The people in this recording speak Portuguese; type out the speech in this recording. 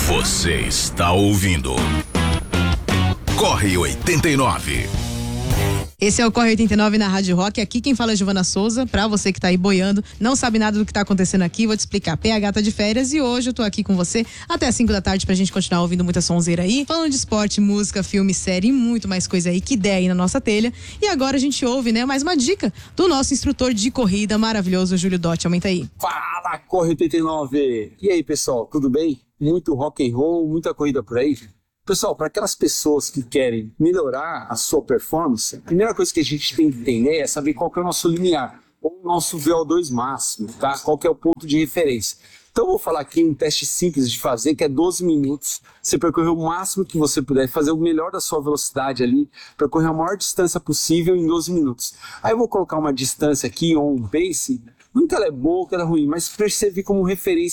Você está ouvindo Corre 89. Esse é o Corre 89 na Rádio Rock. Aqui quem fala é Giovana Souza. Pra você que tá aí boiando, não sabe nada do que tá acontecendo aqui, vou te explicar. PH tá de férias e hoje eu tô aqui com você até as 5 da tarde pra gente continuar ouvindo muita sonzeira aí, falando de esporte, música, filme, série e muito mais coisa aí que der aí na nossa telha. E agora a gente ouve, né, mais uma dica do nosso instrutor de corrida maravilhoso, Júlio Dotti. Aumenta aí. Fala, Corre 89! E aí, pessoal, tudo bem? Muito rock and roll, muita corrida por aí? Pessoal, para aquelas pessoas que querem melhorar a sua performance, a primeira coisa que a gente tem que entender é saber qual que é o nosso limiar, ou o nosso VO2 máximo, tá? Qual que é o ponto de referência. Então eu vou falar aqui um teste simples de fazer, que é 12 minutos. Você percorrer o máximo que você puder, fazer o melhor da sua velocidade ali, percorrer a maior distância possível em 12 minutos. Aí eu vou colocar uma distância aqui, ou um pace, não que ela é boa ou que ela é ruim, mas para servir como referência